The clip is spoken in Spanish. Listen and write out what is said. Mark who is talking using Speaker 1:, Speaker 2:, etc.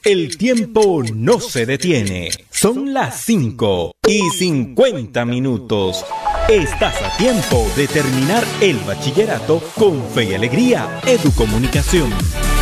Speaker 1: El tiempo no se detiene. Son las 5:50. Estás a tiempo de terminar el bachillerato con fe y alegría. Educomunicación.